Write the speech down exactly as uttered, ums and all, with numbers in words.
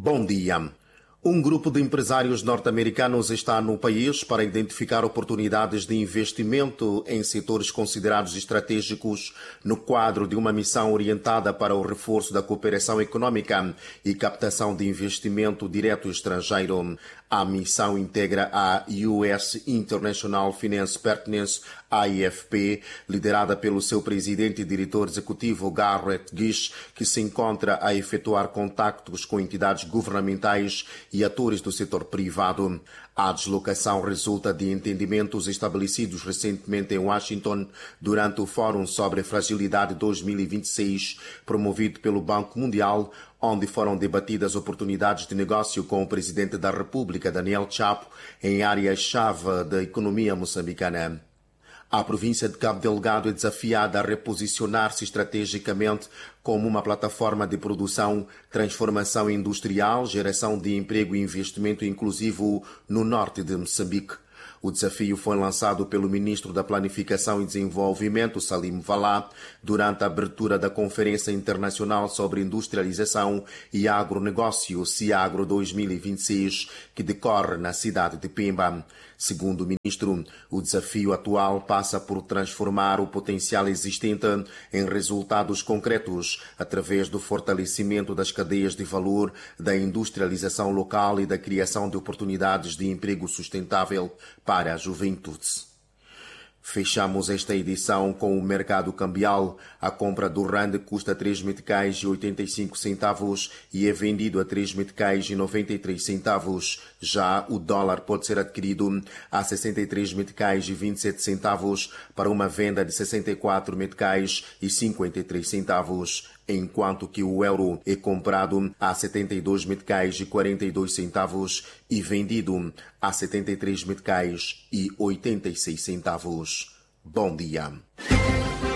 Bom dia. Um grupo de empresários norte-americanos está no país para identificar oportunidades de investimento em setores considerados estratégicos no quadro de uma missão orientada para o reforço da cooperação econômica e captação de investimento direto estrangeiro. A missão integra a U S International Finance Partners, A I F P, liderada pelo seu presidente e diretor executivo Garrett Gish, que se encontra a efetuar contactos com entidades governamentais e atores do setor privado. A deslocação resulta de entendimentos estabelecidos recentemente em Washington durante o Fórum sobre Fragilidade dois mil e vinte e seis, promovido pelo Banco Mundial, onde foram debatidas oportunidades de negócio com o presidente da República, Daniel Chapo, em áreas-chave da economia moçambicana. A província de Cabo Delgado é desafiada a reposicionar-se estrategicamente como uma plataforma de produção, transformação industrial, geração de emprego e investimento inclusivo no norte de Moçambique. O desafio foi lançado pelo ministro da Planificação e Desenvolvimento, Salim Valá, durante a abertura da Conferência Internacional sobre Industrialização e Agronegócio, CIAGRO dois mil e vinte e seis, que decorre na cidade de Pemba. Segundo o ministro, o desafio atual passa por transformar o potencial existente em resultados concretos, através do fortalecimento das cadeias de valor, da industrialização local e da criação de oportunidades de emprego sustentável para a juventude. Fechamos esta edição com o mercado cambial. A compra do rand custa três meticais e oitenta e cinco centavos e é vendido a três meticais e noventa e três centavos. Já o dólar pode ser adquirido a sessenta e três meticais e vinte e sete centavos para uma venda de sessenta e quatro meticais e cinquenta e três centavos, enquanto que o euro é comprado a setenta e dois meticais e quarenta e dois centavos e vendido a setenta e três meticais e oitenta e seis centavos. Bom dia.